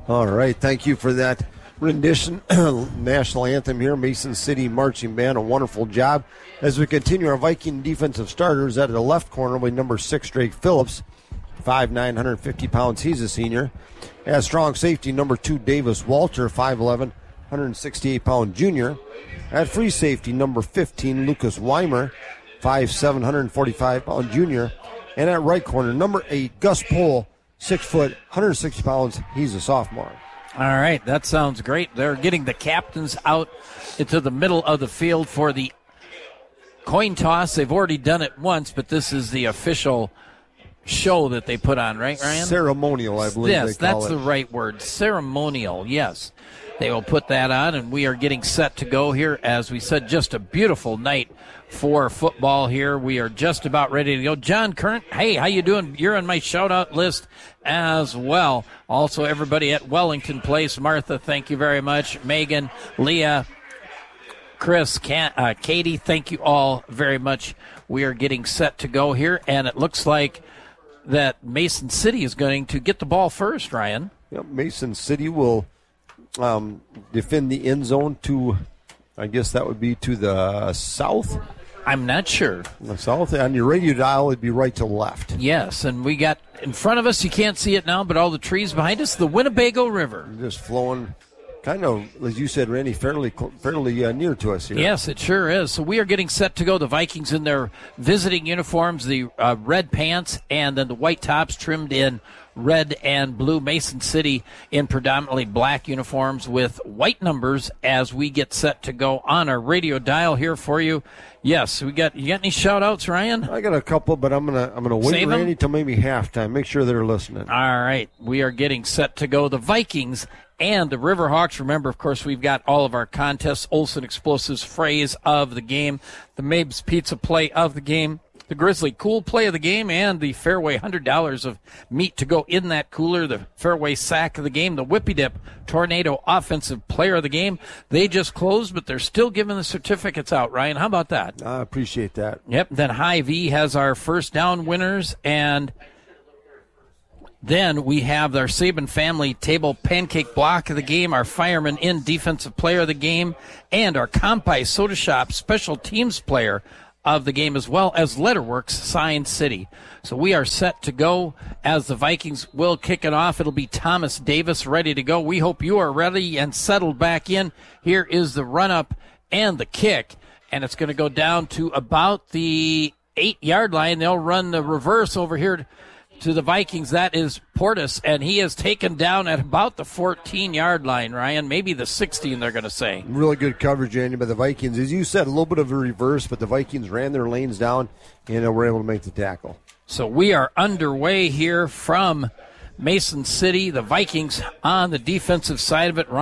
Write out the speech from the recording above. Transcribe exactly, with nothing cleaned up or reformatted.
All right, thank you for that rendition. National anthem here, Mason City Marching Band, a wonderful job. As we continue our Viking defensive starters, at the left corner with number six, Drake Phillips, five nine, one hundred fifty pounds, he's a senior. As strong safety, number two, Davis Walter, five eleven, one hundred sixty-eight pound junior. At free safety, number fifteen, Lucas Weimer, five seven, one hundred forty-five pound junior. And at right corner, number eight, Gus Pohl, six foot, one hundred sixty pounds, he's a sophomore. All right, that sounds great. They're getting the captains out into the middle of the field for the coin toss. They've already done it once, but this is the official show that they put on, right, Ryan? Ceremonial, I believe yes, they call that's it. the right word. Ceremonial, yes. They will put that on, and we are getting set to go here. As we said, just a beautiful night for football here. We are just about ready to go. John Current, hey, how you doing? You're on my shout-out list as well. Also, everybody at Wellington Place. Martha, thank you very much. Megan, Leah, Chris, Can- uh, Katie, thank you all very much. We are getting set to go here, and it looks like that Mason City is going to get the ball first, Ryan. Yep, Mason City will um, defend the end zone to, I guess that would be to the south. I'm not sure. The south. On your radio dial, it'd be right to left. Yes, and we got in front of us, you can't see it now, but all the trees behind us, the Winnebago River. Just flowing, kind of, as you said, Randy, fairly fairly uh, near to us here. Yes, it sure is. So we are getting set to go. The Vikings in their visiting uniforms, the uh, red pants, and then the white tops trimmed in red and blue. Mason City in predominantly black uniforms with white numbers as we get set to go on our radio dial here for you. Yes, we got. You got any shout outs, Ryan? I got a couple, but I'm gonna I'm gonna wait, Save 'em? Randy, till maybe halftime. Make sure they're listening. All right, we are getting set to go. The Vikings and the Riverhawks. Remember, of course, we've got all of our contests. Olson Explosives phrase of the game, the Mabes Pizza play of the game, the Grizzly Cool play of the game, and the Fairway one hundred dollars of meat to go in that cooler, the Fairway sack of the game, the Whippy Dip Tornado Offensive Player of the game. They just closed, but they're still giving the certificates out, Ryan. How about that? I appreciate that. Yep, then Hy-Vee has our first down winners, and then we have our Saban Family Table Pancake Block of the game, our Fireman In Defensive Player of the game, and our Compi Soda Shop Special Teams Player of the game, as well as Letterworks Science City. So we are set to go as the Vikings will kick it off. It'll be Thomas Davis ready to go. We hope you are ready and settled back in. Here is the run-up and the kick, and it's going to go down to about the eight-yard line. They'll run the reverse over here to the Vikings. That is Portis, and he is taken down at about the fourteen-yard line, Ryan. Maybe the sixteen, they're going to say. Really good coverage, Andy, by the Vikings. As you said, a little bit of a reverse, but the Vikings ran their lanes down and were able to make the tackle. So we are underway here from Mason City. The Vikings on the defensive side of it.